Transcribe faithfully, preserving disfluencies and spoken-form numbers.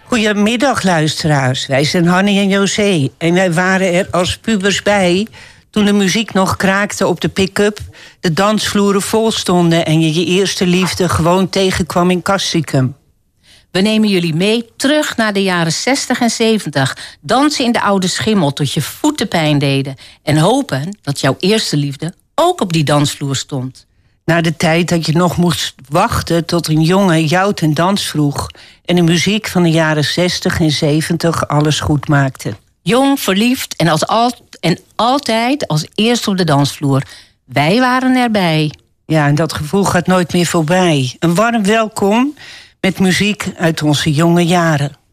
Goedemiddag, luisteraars. Wij zijn Hanny en José. En wij waren er als pubers bij toen de muziek nog kraakte op de pick-up, de dansvloeren vol stonden en je je eerste liefde gewoon tegenkwam in Castricum. We nemen jullie mee terug naar de jaren zestig en zeventig. Dansen in de oude schimmel tot je voeten pijn deden. En hopen dat jouw eerste liefde ook op die dansvloer stond. Na de tijd dat je nog moest wachten tot een jongen jou ten dans vroeg en de muziek van de jaren zestig en zeventig alles goed maakte. Jong, verliefd en, als al, en altijd als eerste op de dansvloer. Wij waren erbij. Ja, en dat gevoel gaat nooit meer voorbij. Een warm welkom met muziek uit onze jonge jaren.